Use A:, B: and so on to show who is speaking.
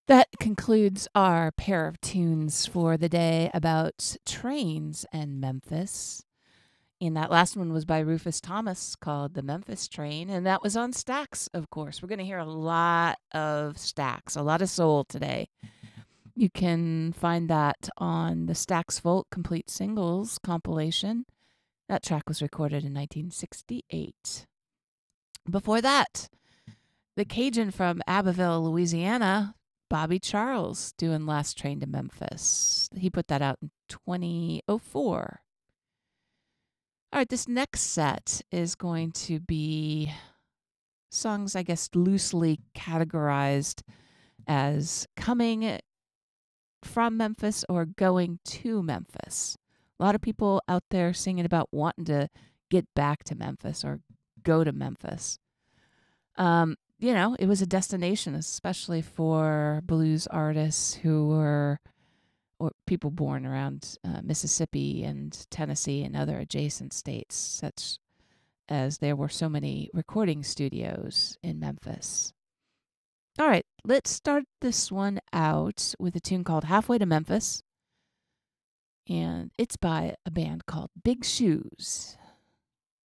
A: That concludes our pair of tunes for the day about trains and Memphis. And that last one was by Rufus Thomas called The Memphis Train. And that was on Stax, of course. We're going to hear a lot of Stax, a lot of soul today. You can find that on the Stax Volt Complete Singles compilation. That track was recorded in 1968. Before that, the Cajun from Abbeville, Louisiana, Bobby Charles, doing Last Train to Memphis. He put that out in 2004. All right, this next set is going to be songs, I guess, loosely categorized as coming from Memphis or going to Memphis. A lot of people out there singing about wanting to get back to Memphis or go to Memphis. It was a destination, especially for blues artists who were, or people born around Mississippi and Tennessee and other adjacent states, such as there were so many recording studios in Memphis. All right, let's start this one out with a tune called Halfway to Memphis, and it's by a band called Big Shoes.